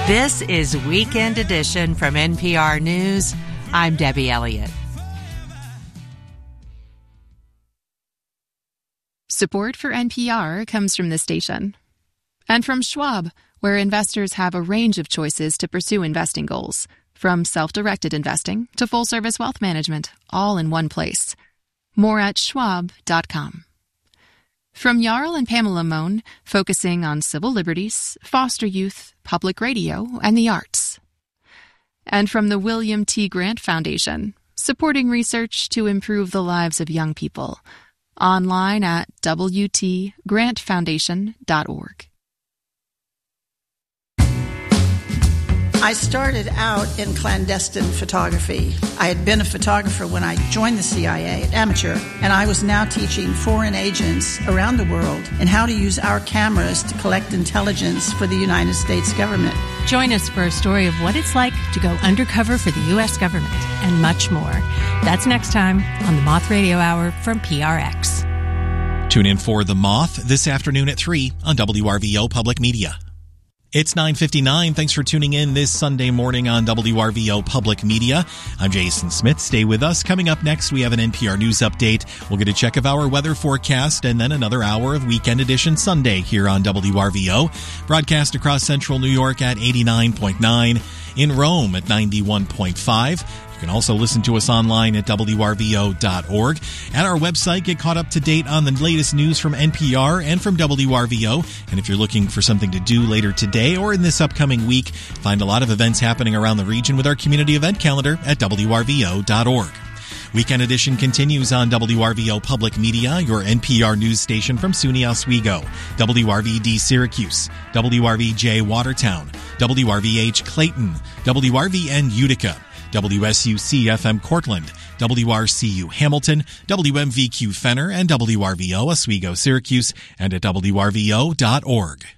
This is Weekend Edition from NPR News. I'm Debbie Elliott. Support for NPR comes from this station. And from Schwab, where investors have a range of choices to pursue investing goals, from self-directed investing to full-service wealth management, all in one place. More at schwab.com. From Jarl and Pamela Mohn, focusing on civil liberties, foster youth, public radio, and the arts. And from the William T. Grant Foundation, supporting research to improve the lives of young people. Online at wtgrantfoundation.org. I started out in clandestine photography. I had been a photographer when I joined the CIA, amateur, and I was now teaching foreign agents around the world in how to use our cameras to collect intelligence for the United States government. Join us for a story of what it's like to go undercover for the U.S. government and much more. That's next time on the Moth Radio Hour from PRX. Tune in for The Moth this afternoon at 3 on WRVO Public Media. It's 9:59. Thanks for tuning in this Sunday morning on WRVO Public Media. I'm Jason Smith. Stay with us. Coming up next, we have an NPR News update. We'll get a check of our weather forecast and then another hour of Weekend Edition Sunday here on WRVO. Broadcast across central New York at 89.9, in Rome at 91.5. You can also listen to us online at WRVO.org. At our website, get caught up to date on the latest news from NPR and from WRVO. And if you're looking for something to do later today or in this upcoming week, find a lot of events happening around the region with our community event calendar at WRVO.org. Weekend Edition continues on WRVO Public Media, your NPR news station from SUNY Oswego, WRVD Syracuse, WRVJ Watertown, WRVH Clayton, WRVN Utica, WSUC-FM Cortland, WRCU Hamilton, WMVQ Fenner, and WRVO Oswego Syracuse, and at WRVO.org.